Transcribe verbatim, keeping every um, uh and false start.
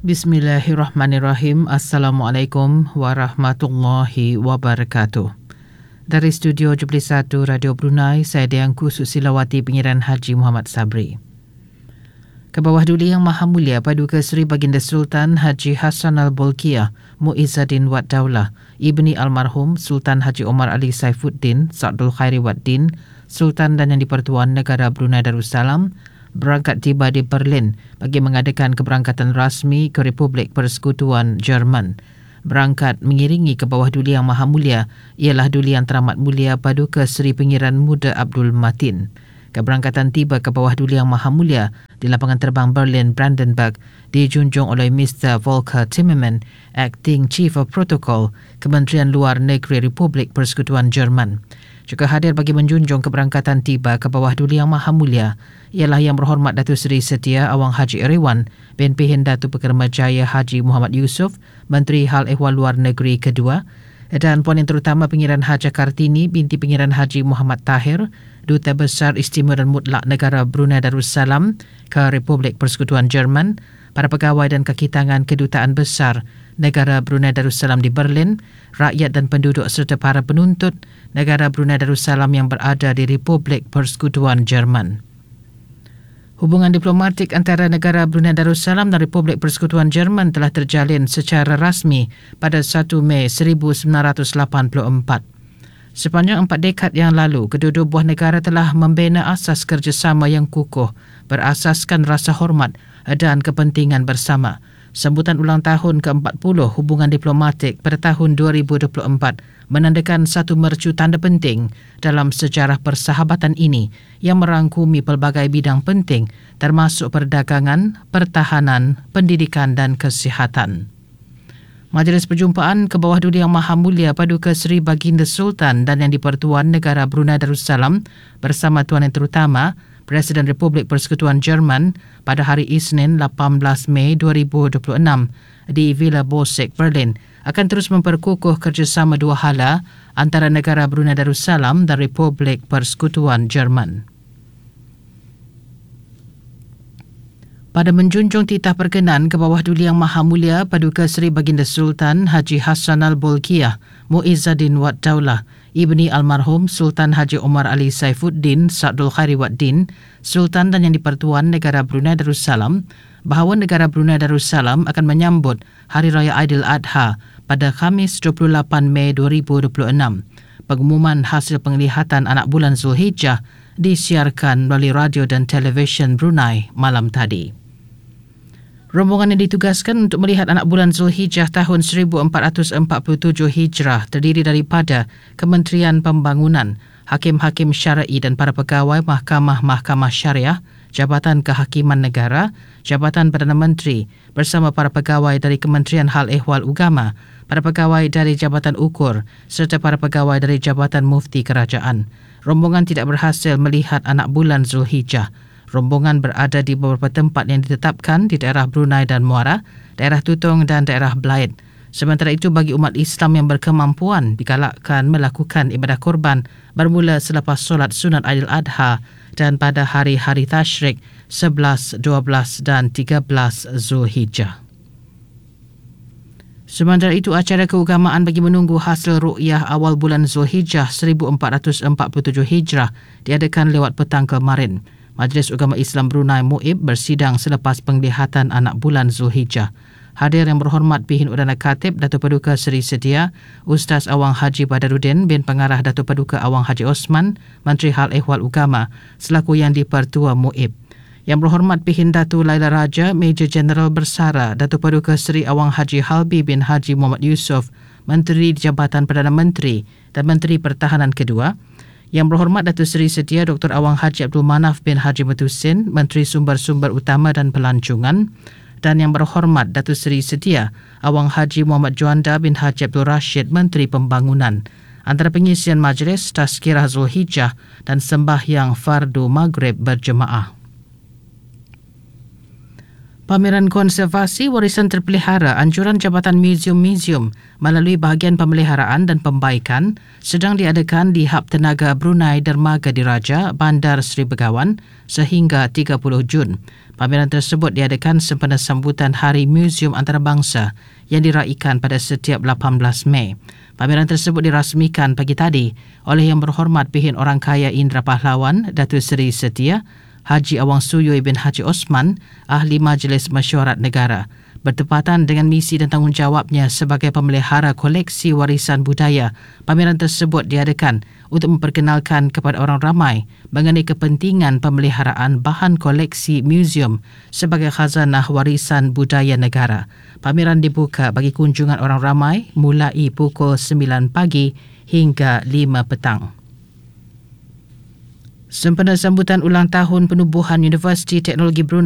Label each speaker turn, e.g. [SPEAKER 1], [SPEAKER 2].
[SPEAKER 1] Bismillahirrahmanirrahim. Assalamualaikum warahmatullahi wabarakatuh. Dari Studio tujuh puluh satu Radio Brunei, saya Diangku Susilawati Pengiran Haji Muhammad Sabri. Kebawah Duli Yang Maha Mulia Paduka Seri Baginda Sultan Haji Hassan Al-Bolkiah Muizzaddin Wad Daulah Ibni Almarhum Sultan Haji Omar Ali Saifuddin Sa'dul Khairi Wad Din, Sultan dan Yang di-Pertuan Negara Brunei Darussalam berangkat tiba di Berlin bagi mengadakan keberangkatan rasmi ke Republik Persekutuan Jerman. Berangkat mengiringi Kebawah Duli Yang Maha Mulia ialah Duli Yang Teramat Mulia Paduka Seri Pengiran Muda Abdul Matin. Keberangkatan tiba ke Bawah Duli Yang Maha Mulia di lapangan terbang Berlin-Brandenburg dijunjung oleh Mister Volker Timmermann, Acting Chief of Protocol, Kementerian Luar Negeri Republik Persekutuan Jerman. Juga hadir bagi menjunjung keberangkatan tiba ke Bawah Duli Yang Maha Mulia ialah Yang Berhormat Datuk Seri Setia Awang Haji Iriwan bin Pihin Datuk Pekermajaya Haji Muhammad Yusof, Menteri Hal Ehwal Luar Negeri kedua, dan Puan Yang Terutama Pengiran Haja Kartini binti Pengiran Haji Muhammad Tahir, Duta Besar Istimewa dan Mutlak Negara Brunei Darussalam ke Republik Persekutuan Jerman, para pegawai dan kaki tangan Kedutaan Besar Negara Brunei Darussalam di Berlin, rakyat dan penduduk serta para penuntut Negara Brunei Darussalam yang berada di Republik Persekutuan Jerman. Hubungan diplomatik antara negara Brunei Darussalam dan Republik Persekutuan Jerman telah terjalin secara rasmi pada satu Mei seribu sembilan ratus lapan puluh empat. Sepanjang empat dekad yang lalu, kedua-dua buah negara telah membina asas kerjasama yang kukuh berasaskan rasa hormat dan kepentingan bersama. Sambutan ulang tahun ke empat puluh hubungan diplomatik pada tahun dua ribu dua puluh empat menandakan satu mercu tanda penting dalam sejarah persahabatan ini yang merangkumi pelbagai bidang penting termasuk perdagangan, pertahanan, pendidikan dan kesihatan. Majlis Perjumpaan Kebawah Duli Yang Maha Mulia Paduka Seri Baginda Sultan dan Yang di-Pertuan Negara Brunei Darussalam bersama Tuan Yang Terutama Presiden Republik Persekutuan Jerman pada hari Isnin lapan belas Mei dua ribu dua puluh enam di Villa Borsig, Berlin akan terus memperkukuh kerjasama dua hala antara negara Brunei Darussalam dan Republik Persekutuan Jerman. Pada menjunjung titah perkenan Kebawah Duli Yang Maha Mulia Paduka Seri Baginda Sultan Haji Hassan Al-Bolkiah Muizzaddin Wad Daulah Ibni Almarhum Sultan Haji Omar Ali Saifuddin Sa'dul Khairi Wad Din, Sultan dan Yang di-Pertuan Negara Brunei Darussalam, bahawa negara Brunei Darussalam akan menyambut Hari Raya Aidil-Adha pada Khamis dua puluh lapan Mei dua ribu dua puluh enam. Pengumuman hasil penglihatan anak bulan Zulhijjah disiarkan melalui radio dan televisyen Brunei malam tadi. Rombongan yang ditugaskan untuk melihat anak bulan Zulhijjah tahun seribu empat ratus empat puluh tujuh Hijrah terdiri daripada Kementerian Pembangunan, Hakim-Hakim Syar'i dan para pegawai Mahkamah-Mahkamah Syariah, Jabatan Kehakiman Negara, Jabatan Perdana Menteri bersama para pegawai dari Kementerian Hal Ehwal Ugama, para pegawai dari Jabatan Ukur serta para pegawai dari Jabatan Mufti Kerajaan. Rombongan tidak berhasil melihat anak bulan Zulhijjah. Rombongan berada di beberapa tempat yang ditetapkan di daerah Brunei dan Muara, daerah Tutong dan daerah Blaid. Sementara itu, bagi umat Islam yang berkemampuan digalakkan melakukan ibadah korban bermula selepas solat sunat Aidil-Adha dan pada hari-hari tasyrik sebelas, dua belas dan tiga belas Zulhijjah. Sementara itu, acara keagamaan bagi menunggu hasil ru'yah awal bulan Zulhijjah seribu empat ratus empat puluh tujuh Hijrah diadakan lewat petang kemarin. Majlis Ugama Islam Brunei M U I B bersidang selepas penglihatan anak bulan Zulhijjah. Hadir Yang Berhormat Pihin Udana Khatib Datuk Paduka Seri Setia Ustaz Awang Haji Badaruddin bin Pengarah Datuk Paduka Awang Haji Osman, Menteri Hal Ehwal Ugama selaku Yang di-Pertua M U I B. Yang Berhormat Pihin Datu Laila Raja Major Jeneral Bersara Datuk Paduka Seri Awang Haji Halbi bin Haji Muhammad Yusof, Menteri Jabatan Perdana Menteri dan Menteri Pertahanan kedua. Yang Berhormat Datuk Seri Setia Doktor Awang Haji Abdul Manaf bin Haji Mutusin, Menteri Sumber-Sumber Utama dan Pelancongan, dan Yang Berhormat Datuk Seri Setia Awang Haji Muhammad Juanda bin Haji Abdul Rashid, Menteri Pembangunan. Antara pengisian majlis Tazkirah Zulhijjah dan sembahyang Fardu Maghrib berjemaah. Pameran konservasi warisan terpelihara anjuran Jabatan Museum-Museum melalui bahagian pemeliharaan dan pembaikan sedang diadakan di Hub Tenaga Brunei Dermaga Diraja, Bandar Seri Begawan sehingga tiga puluh Jun. Pameran tersebut diadakan sempena sambutan Hari Museum Antarabangsa yang diraikan pada setiap lapan belas Mei. Pameran tersebut dirasmikan pagi tadi oleh Yang Berhormat Pihin Orang Kaya Indra Pahlawan, Datuk Seri Setia, Haji Awang Suyoi bin Haji Osman, Ahli Majlis Mesyuarat Negara, bertepatan dengan misi dan tanggungjawabnya sebagai pemelihara koleksi warisan budaya. Pameran tersebut diadakan untuk memperkenalkan kepada orang ramai mengenai kepentingan pemeliharaan bahan koleksi museum sebagai khazanah warisan budaya negara. Pameran dibuka bagi kunjungan orang ramai mulai pukul sembilan pagi hingga lima petang. Sempena sambutan ulang tahun penubuhan Universiti Teknologi Brunei